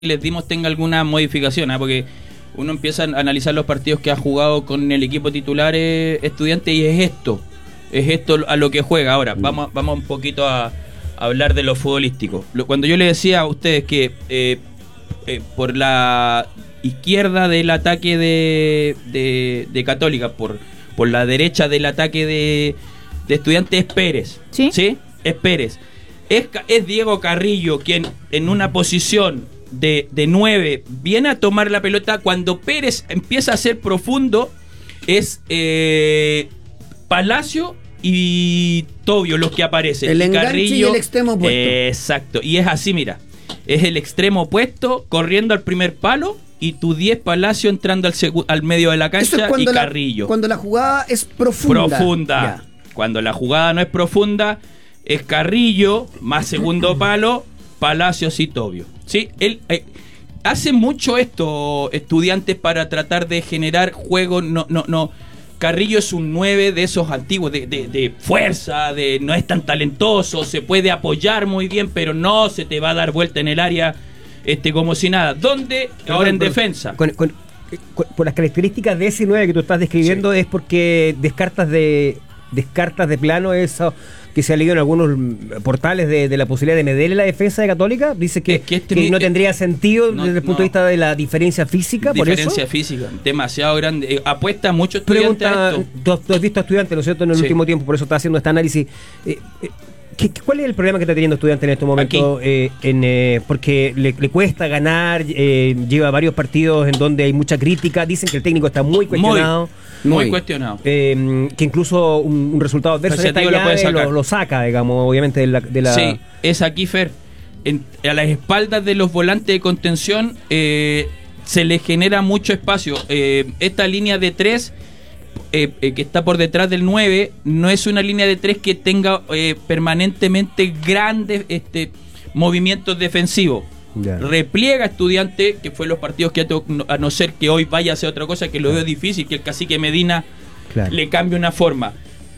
les dimos tenga alguna modificación, porque uno empieza a analizar los partidos que ha jugado con el equipo titular Estudiantes y es esto a lo que juega. Ahora, vamos un poquito a hablar de lo futbolístico. Cuando yo le decía a ustedes que por la izquierda del ataque de Católica, por la derecha del ataque de Estudiantes es Pérez. ¿Sí? Es Pérez. Es Diego Carrillo quien en una posición de 9 viene a tomar la pelota. Cuando Pérez empieza a ser profundo es Palacio y Tobio los que aparecen. El enganche Carrillo, y el extremo opuesto. Exacto, y es así, mira. Es el extremo opuesto corriendo al primer palo y tu 10 Palacio entrando al medio de la cancha y Carrillo. Cuando la jugada es profunda. Cuando la jugada no es profunda es Carrillo más segundo palo, Palacios y Tobio. ¿Sí? Él hace mucho esto Estudiantes para tratar de generar juego. No. Carrillo es un 9 de esos antiguos, de fuerza, no es tan talentoso, se puede apoyar muy bien, pero no se te va a dar vuelta en el área como si nada. ¿Dónde? Ahora en defensa. Por las características de ese 9 que tú estás describiendo, sí. Es porque descartas de plano eso que se ha leído en algunos portales de la posibilidad de medirle la defensa de Católica. Dice que no tendría sentido desde el punto de vista de la diferencia física. Diferencia física, demasiado grande. Apuesta mucho Estudiantes a esto. Tú has visto a Estudiantes, ¿no es cierto?, en el último tiempo, por eso estás haciendo este análisis. ¿Cuál es el problema que está teniendo Estudiantes en estos momentos? Porque le cuesta ganar, lleva varios partidos en donde hay mucha crítica, dicen que el técnico está muy cuestionado. Muy cuestionado. Que incluso un resultado adverso lo saca, digamos, obviamente de la... Sí, es aquí, Fer. A las espaldas de los volantes de contención se le genera mucho espacio. Esta línea de 3... que está por detrás del 9, no es una línea de 3 que tenga permanentemente grandes movimientos defensivos. Repliega Estudiante, que fue los partidos que a no ser que hoy vaya a hacer otra cosa, que lo veo difícil, que el cacique Medina le cambie una forma.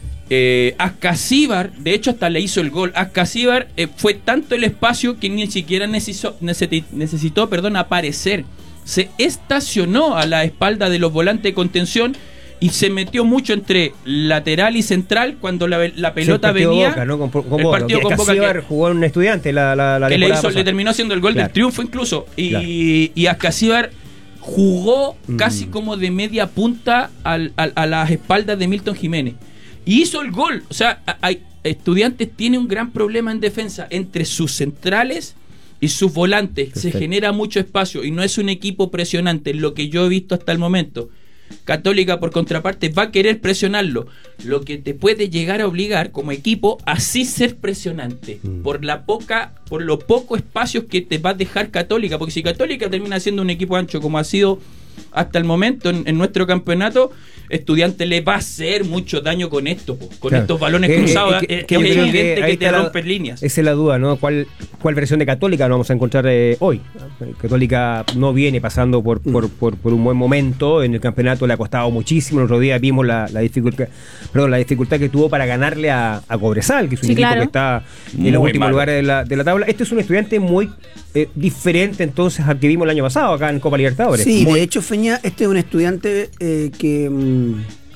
Ascasíbar, de hecho hasta le hizo el gol. Ascasíbar fue tanto el espacio que ni siquiera necesitó aparecer. Se estacionó a la espalda de los volantes de contención y se metió mucho entre lateral y central cuando la pelota venía. Boca, ¿no? El partido con Boca que jugó en un Estudiante que le terminó haciendo el gol del triunfo incluso. Y Ascasíbar jugó casi como de media punta a las espaldas de Milton Jiménez. Y hizo el gol. O sea, Estudiantes tiene un gran problema en defensa entre sus centrales y sus volantes. Perfecto. Se genera mucho espacio y no es un equipo presionante, lo que yo he visto hasta el momento. Católica, por contraparte, va a querer presionarlo, lo que te puede llegar a obligar como equipo a sí ser presionante por los pocos espacios que te va a dejar Católica, porque si Católica termina siendo un equipo ancho como ha sido hasta el momento en nuestro campeonato, Estudiante le va a hacer mucho daño con esto, estos balones cruzados. Es evidente que te rompen líneas. Esa es la duda, ¿no? ¿Cuál versión de Católica nos vamos a encontrar hoy? Católica no viene pasando por un buen momento en el campeonato, le ha costado muchísimo. El otro día vimos la dificultad que tuvo para ganarle a Cobresal, que es un equipo que está en los últimos lugares de la tabla. Este es un Estudiante muy diferente entonces al que vimos el año pasado acá en Copa Libertadores. Sí, de hecho, Feña, este es un Estudiante que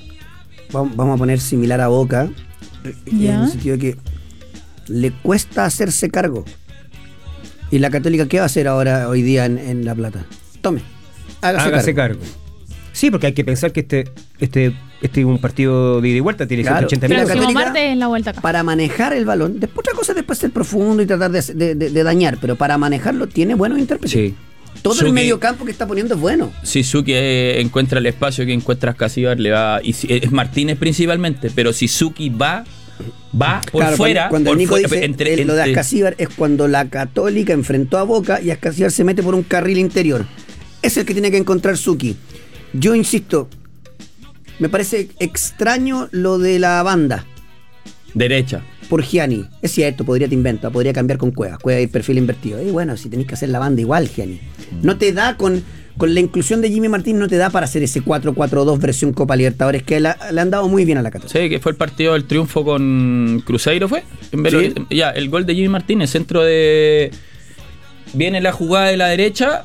vamos a poner similar a Boca, en el sentido de que le cuesta hacerse cargo. ¿Y la Católica qué va a hacer ahora hoy día en La Plata? Tome, hágase cargo. Sí, porque hay que pensar que este es un partido de ida y vuelta, tiene 180 minutos. El próximo martes es la vuelta acá. Para manejar el balón, otra cosa después ser profundo y tratar de dañar, pero para manejarlo tiene buenos intérpretes. Sí. Todo el medio campo que está poniendo es bueno. Si Suki encuentra el espacio que encuentra Ascasíbar, le va. Y es Martínez principalmente, pero si Suki va por fuera. Cuando el Nico dice lo de Ascasíbar es cuando la Católica enfrentó a Boca y Ascasíbar se mete por un carril interior. Es el que tiene que encontrar Suki. Yo insisto, me parece extraño lo de la banda derecha por Gianni. Es cierto, podría cambiar con Cueva ir perfil invertido. Y bueno, si tenéis que hacer la banda igual, Gianni. No te da con la inclusión de Jimmy Martín, no te da para hacer ese 4-4-2 versión Copa Libertadores que le han dado muy bien a la Católica. Sí, que fue el partido del triunfo con Cruzeiro, ¿fue? Sí. Ya, el gol de Jimmy Martín, el centro de viene la jugada de la derecha